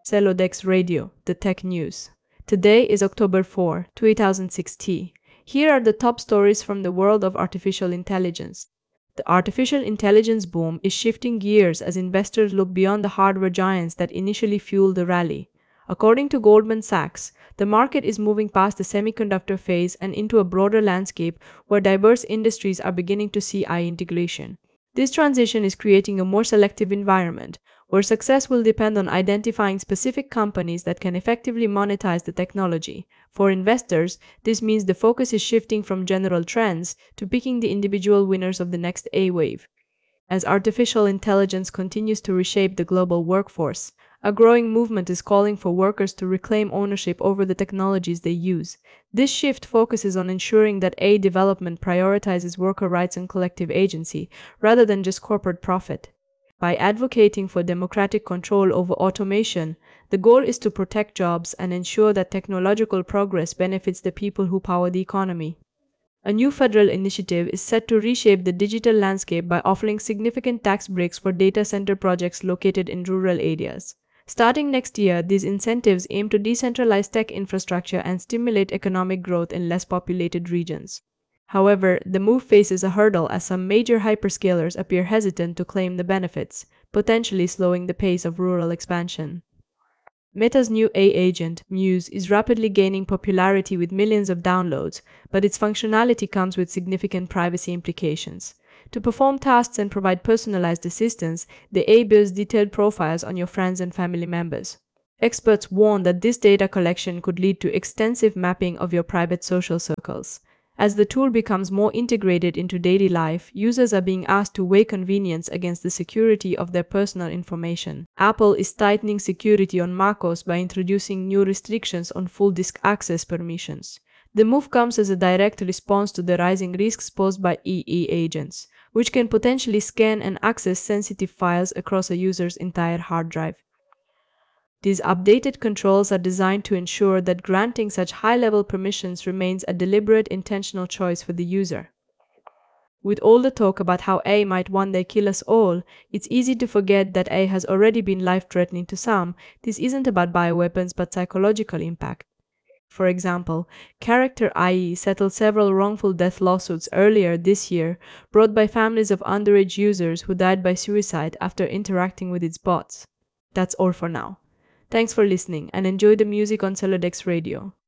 Celodex Radio, the tech news. Today is October 4, 2016. Here are the top stories from the world of artificial intelligence. The artificial intelligence boom is shifting gears as investors look beyond the hardware giants that initially fueled the rally. According to Goldman Sachs, the market is moving past the semiconductor phase and into a broader landscape where diverse industries are beginning to see AI integration. This transition is creating a more selective environment, where success will depend on identifying specific companies that can effectively monetize the technology. For investors, this means the focus is shifting from general trends to picking the individual winners of the next A wave. As artificial intelligence continues to reshape the global workforce, a growing movement is calling for workers to reclaim ownership over the technologies they use. This shift focuses on ensuring that AI development prioritizes worker rights and collective agency, rather than just corporate profit. By advocating for democratic control over automation, the goal is to protect jobs and ensure that technological progress benefits the people who power the economy. A new federal initiative is set to reshape the digital landscape by offering significant tax breaks for data center projects located in rural areas. Starting next year, these incentives aim to decentralize tech infrastructure and stimulate economic growth in less populated regions. However, the move faces a hurdle as some major hyperscalers appear hesitant to claim the benefits, potentially slowing the pace of rural expansion. Meta's new AI agent, Muse, is rapidly gaining popularity with millions of downloads, but its functionality comes with significant privacy implications. To perform tasks and provide personalized assistance, the AI builds detailed profiles on your friends and family members. Experts warn that this data collection could lead to extensive mapping of your private social circles. As the tool becomes more integrated into daily life, users are being asked to weigh convenience against the security of their personal information. Apple is tightening security on macOS by introducing new restrictions on full disk access permissions. The move comes as a direct response to the rising risks posed by AI agents, which can potentially scan and access sensitive files across a user's entire hard drive. These updated controls are designed to ensure that granting such high-level permissions remains a deliberate, intentional choice for the user. With all the talk about how AI might one day kill us all, it's easy to forget that AI has already been life-threatening to some. This isn't about bioweapons but psychological impact. For example, Character.ie settled several wrongful death lawsuits earlier this year, brought by families of underage users who died by suicide after interacting with its bots. That's all for now. Thanks for listening and enjoy the music on Celodex Radio.